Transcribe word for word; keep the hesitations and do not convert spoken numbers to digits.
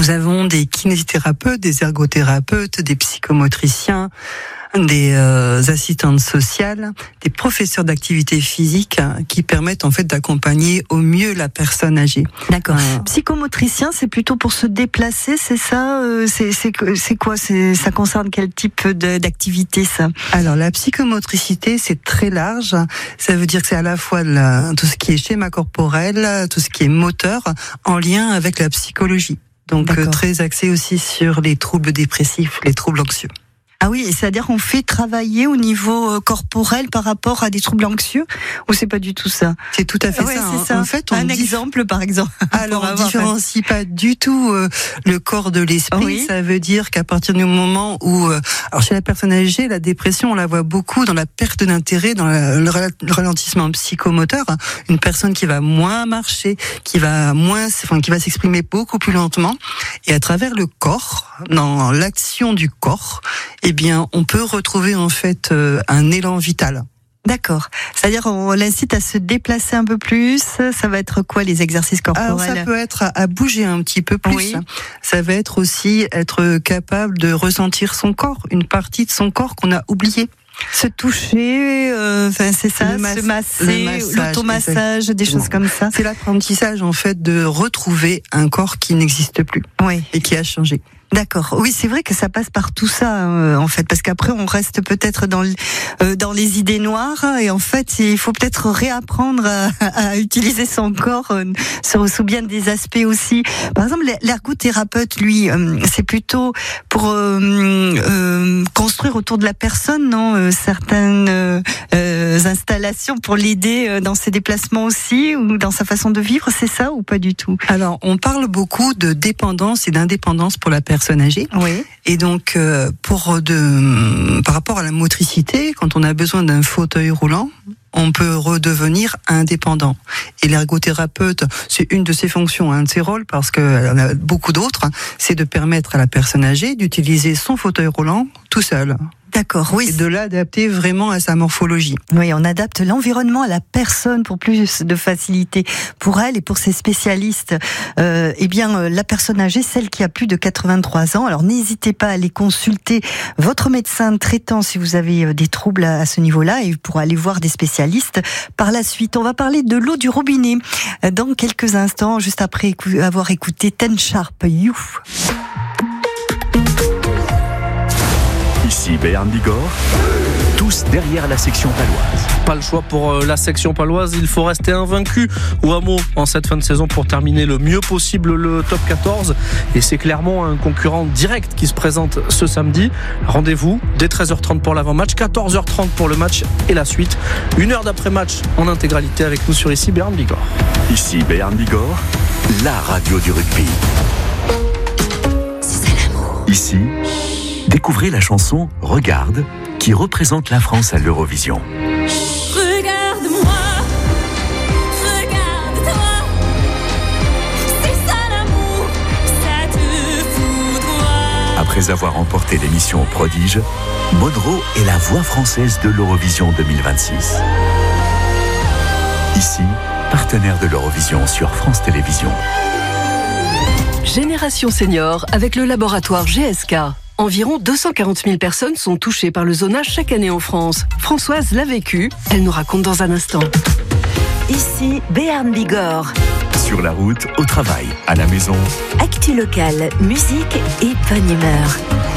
Nous avons des kinésithérapeutes, des ergothérapeutes, des psychomotriciens, des euh, assistantes sociales, des professeurs d'activité physique hein, qui permettent en fait d'accompagner au mieux la personne âgée. D'accord. Euh, Psychomotricien, c'est plutôt pour se déplacer, c'est ça euh, c'est, c'est, c'est quoi c'est, ça concerne quel type de, d'activité ça? Alors la psychomotricité, c'est très large. Ça veut dire que c'est à la fois la, tout ce qui est schéma corporel, tout ce qui est moteur, en lien avec la psychologie. Donc euh, très axé aussi sur les troubles dépressifs, les troubles anxieux. Ah oui, c'est-à-dire qu'on fait travailler au niveau corporel par rapport à des troubles anxieux, ou c'est pas du tout ça? C'est tout à fait ouais, ça. C'est ça. En fait, on un dif... exemple, par exemple. Alors, on ne différencie pas du tout euh, le corps de l'esprit. Oui. Ça veut dire qu'à partir du moment où, euh, alors chez la personne âgée, la dépression, on la voit beaucoup dans la perte d'intérêt, dans la, le ralentissement psychomoteur. Une personne qui va moins marcher, qui va moins, enfin, qui va s'exprimer beaucoup plus lentement, et à travers le corps, dans l'action du corps, eh bien, on peut retrouver en fait euh, un élan vital. D'accord. C'est-à-dire on l'incite à se déplacer un peu plus. Ça va être quoi les exercices corporels? Alors ça peut être à bouger un petit peu plus. Oui. Ça va être aussi être capable de ressentir son corps, une partie de son corps qu'on a oubliée. Se toucher, euh, enfin c'est ça, mas- se masser, l'automassage, des choses comme ça. C'est l'apprentissage en fait de retrouver un corps qui n'existe plus, oui, et qui a changé. D'accord. Oui, c'est vrai que ça passe par tout ça, euh, en fait, parce qu'après on reste peut-être dans le, euh, dans les idées noires, et en fait il faut peut-être réapprendre à, à utiliser son corps euh, sous bien des aspects aussi. Par exemple, l'ergothérapeute, lui, euh, c'est plutôt pour euh, euh, construire autour de la personne, non, euh, certaines euh, installations pour l'aider euh, dans ses déplacements aussi, ou dans sa façon de vivre, c'est ça ou pas du tout? Alors, on parle beaucoup de dépendance et d'indépendance pour la personne âgée. Oui. Et donc, euh, pour de, par rapport à la motricité, quand on a besoin d'un fauteuil roulant, on peut redevenir indépendant. Et l'ergothérapeute, c'est une de ses fonctions, un de ses rôles, parce qu'il y en a beaucoup d'autres, c'est de permettre à la personne âgée d'utiliser son fauteuil roulant tout seul. D'accord, oui. Et de l'adapter vraiment à sa morphologie. Oui, on adapte l'environnement à la personne pour plus de facilité pour elle et pour ses spécialistes. Euh, eh bien, la personne âgée, celle qui a plus de quatre-vingt-trois ans, alors n'hésitez pas à aller consulter votre médecin traitant si vous avez des troubles à ce niveau-là et pour aller voir des spécialistes. Par la suite, on va parler de l'eau du robinet dans quelques instants, juste après avoir écouté Ten Sharp You. Ici Béarn Bigorre, tous derrière la section paloise. Pas le choix pour euh, la section paloise, il faut rester invaincu au hameau en cette fin de saison pour terminer le mieux possible le top quatorze. Et c'est clairement un concurrent direct qui se présente ce samedi. Rendez-vous dès treize heures trente pour l'avant-match, quatorze heures trente pour le match et la suite. Une heure d'après-match en intégralité avec nous sur Ici Béarn Bigorre. Ici Béarn Bigorre, la radio du rugby. C'est ça l'amour. Ici, découvrez la chanson Regarde qui représente la France à l'Eurovision. Regarde-moi, regarde-toi, c'est ça l'amour, ça te foudroie. Après avoir remporté l'émission au Prodige, Monroe est la voix française de l'Eurovision deux mille vingt-six. Ici, partenaire de l'Eurovision sur France Télévisions. Génération Senior avec le laboratoire G S K. Environ deux cent quarante mille personnes sont touchées par le zonage chaque année en France. Françoise l'a vécu, elle nous raconte dans un instant. Ici, Béarn Bigorre. Sur la route, au travail, à la maison. Actu locale, musique et bonne humeur.